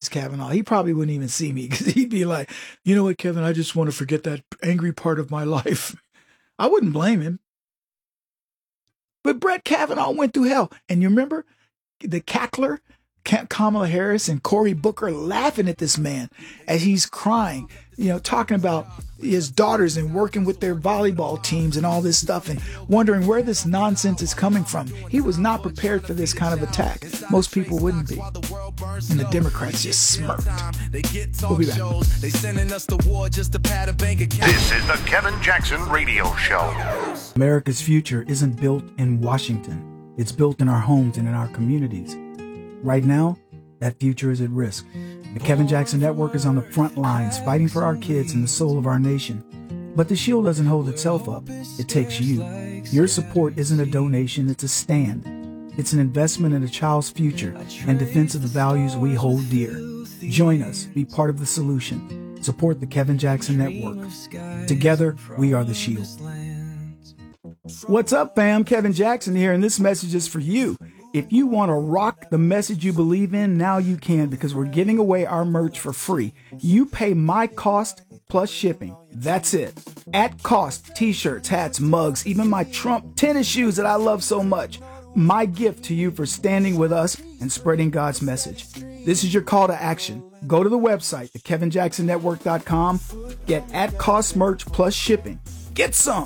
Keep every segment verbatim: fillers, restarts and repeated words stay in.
Kavanaugh. He probably wouldn't even see me because he'd be like, you know what, Kevin, I just want to forget that angry part of my life. I wouldn't blame him. But Brett Kavanaugh went through hell. And you remember the cackler, Kamala Harris and Cory Booker laughing at this man as he's crying, you know, talking about his daughters and working with their volleyball teams and all this stuff and wondering where this nonsense is coming from. He was not prepared for this kind of attack. Most people wouldn't be. And the Democrats just smirked. We'll be back. This is the Kevin Jackson Radio Show. America's future isn't built in Washington. It's built in our homes and in our communities. Right now, that future is at risk. The Kevin Jackson Network is on the front lines, fighting for our kids and the soul of our nation. But the shield doesn't hold itself up. It takes you. Your support isn't a donation, it's a stand. It's an investment in a child's future and defense of the values we hold dear. Join us. Be part of the solution. Support the Kevin Jackson Network. Together, we are the shield. What's up, fam? Kevin Jackson here, and this message is for you. If you want to rock the message you believe in, now you can, because we're giving away our merch for free. You pay my cost plus shipping. That's it. At cost, t-shirts, hats, mugs, even my Trump tennis shoes that I love so much. My gift to you for standing with us and spreading God's message. This is your call to action. Go to the website, the kevin jackson network dot com. Get at cost merch plus shipping. Get some.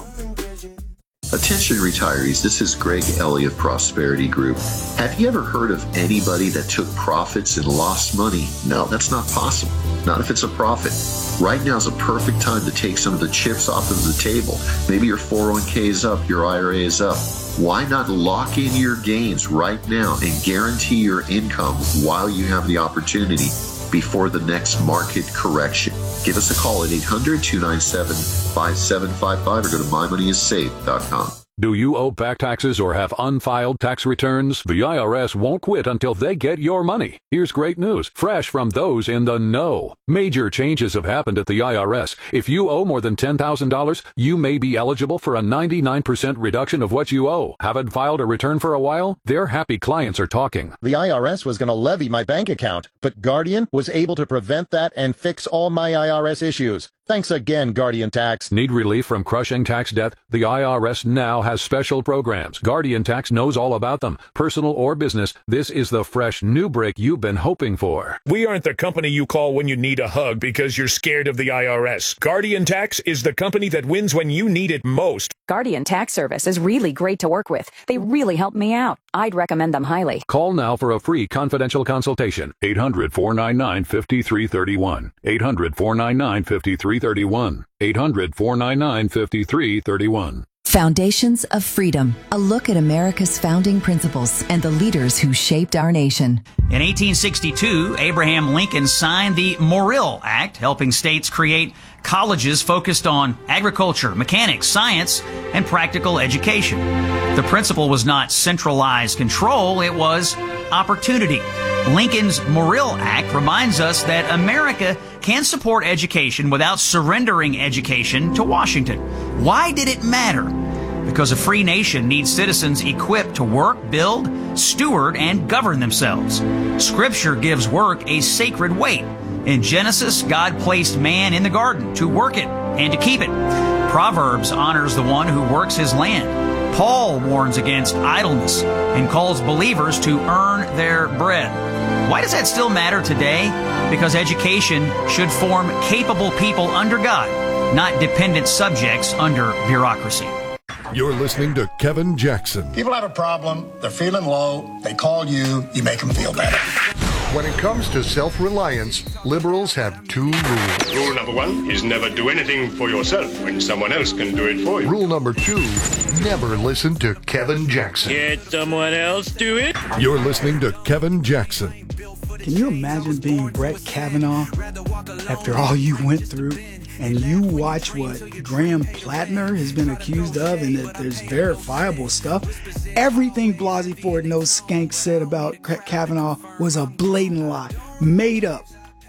Attention retirees, this is Greg Ellie of Prosperity Group. Have you ever heard of anybody that took profits and lost money? No, that's not possible. Not if it's a profit. Right now is a perfect time to take some of the chips off of the table. Maybe your four oh one k is up, your I R A is up. Why not lock in your gains right now and guarantee your income while you have the opportunity before the next market correction? Give us a call at eight hundred, two nine seven, five seven five five or go to my money is safe dot com. Do you owe back taxes or have unfiled tax returns? The I R S won't quit until they get your money. Here's great news, fresh from those in the know. Major changes have happened at the I R S. If you owe more than ten thousand dollars, you may be eligible for a ninety-nine percent reduction of what you owe. Haven't filed a return for a while? Their happy clients are talking. The I R S was going to levy my bank account, but Guardian was able to prevent that and fix all my I R S issues. Thanks again, Guardian Tax. Need relief from crushing tax debt? The I R S now has special programs. Guardian Tax knows all about them. Personal or business, this is the fresh new break you've been hoping for. We aren't the company you call when you need a hug because you're scared of the I R S. Guardian Tax is the company that wins when you need it most. Guardian Tax Service is really great to work with. They really helped me out. I'd recommend them highly. Call now for a free confidential consultation. eight hundred, four nine nine, five three three one. eight hundred, four nine nine, five three three one. eight hundred, four nine nine, five three three one. Foundations of Freedom, a look at America's founding principles and the leaders who shaped our nation. In eighteen sixty-two, Abraham Lincoln signed the Morrill Act, helping states create colleges focused on agriculture, mechanics, science, and practical education. The principle was not centralized control, it was opportunity. Lincoln's Morrill Act reminds us that America can support education without surrendering education to Washington. Why did it matter? Because a free nation needs citizens equipped to work, build, steward, and govern themselves. Scripture gives work a sacred weight. In Genesis, God placed man in the garden to work it and to keep it. Proverbs honors the one who works his land. Paul warns against idleness and calls believers to earn their bread. Why does that still matter today? Because education should form capable people under God, not dependent subjects under bureaucracy. You're listening to Kevin Jackson. People have a problem, they're feeling low, they call you, you make them feel better. When it comes to self-reliance, liberals have two rules. Rule number one is never do anything for yourself when someone else can do it for you. Rule number two, never listen to Kevin Jackson. Let someone else do it. You're listening to Kevin Jackson. Can you imagine being Brett Kavanaugh after all you went through? And you watch what Graham Plattner has been accused of, and that there's verifiable stuff. Everything Blasey Ford knows Skank said about Kavanaugh was a blatant lie, made up.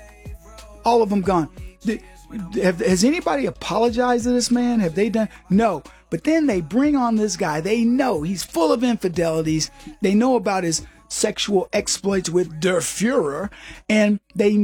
All of them gone. Has anybody apologized to this man? Have they done? No. But then they bring on this guy. They know he's full of infidelities. They know about his sexual exploits with Der Fuhrer, and they